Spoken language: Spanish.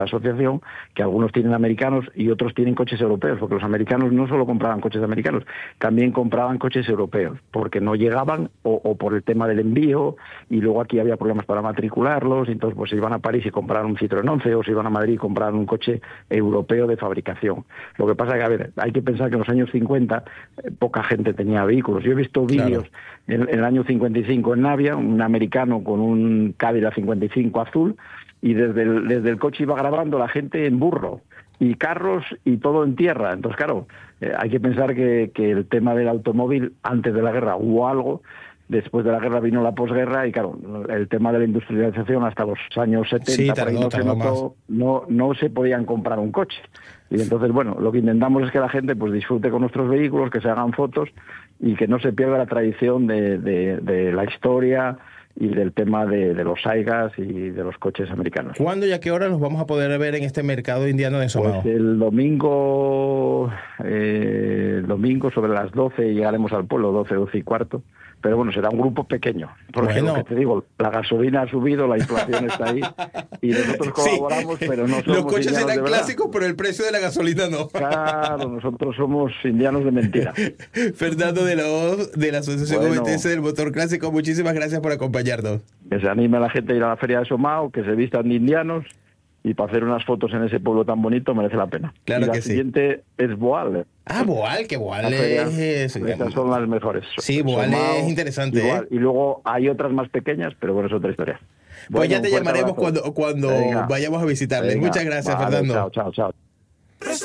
asociación, que algunos tienen americanos y otros tienen coches europeos, porque los americanos no solo compraban coches americanos, también compraban coches europeos, porque no llegaban o por el tema del envío, y luego aquí había problemas para matricularlos, y entonces pues se iban a París y compraron un Citroën 11, o se iban a Madrid y compraron un coche europeo de fabricación. Lo que pasa es que, a ver, hay que pensar que en los años 50 poca gente tenía vehículos. Yo he visto vídeos en el año 55 en Navia, un americano con un Cadillac 55 azul, y desde el coche iba grabando la gente en burro, y carros y todo en tierra. Entonces, claro, hay que pensar que el tema del automóvil, antes de la guerra hubo algo, después de la guerra vino la posguerra, y claro, el tema de la industrialización hasta los años 70, Sí, por ahí no se tardó notó, no se podían comprar un coche. Y entonces, bueno, lo que intentamos es que la gente pues disfrute con nuestros vehículos, que se hagan fotos y que no se pierda la tradición de la historia y del tema de los Saigas y de los coches americanos. ¿Cuándo y a qué hora los vamos a poder ver en este mercado indiano de Somao? Pues el domingo sobre las 12 llegaremos al pueblo, 12 y cuarto. Pero bueno, será un grupo pequeño, porque lo que te digo, la gasolina ha subido, la inflación está ahí, y nosotros colaboramos, pero no somos los coches indianos serán de verdad. clásicos, pero el precio de la gasolina no. Claro, nosotros somos indianos de mentira. Fernando de la Hoz, de la Asociación Ovetense del Motor Clásico, muchísimas gracias por acompañarnos. Que se anime a la gente a ir a la Feria de Somao, que se vistan de indianos, y para hacer unas fotos en ese pueblo tan bonito merece la pena. Claro y la que siguiente es Boal. Ah, Boal, que Boal es... Esas son las mejores. Sí, Boal Somao, es interesante. Igual. Y luego hay otras más pequeñas, pero bueno, es otra historia. Pues ya te llamaremos cuando vayamos a visitarles. Muchas gracias, Fernando. Chao.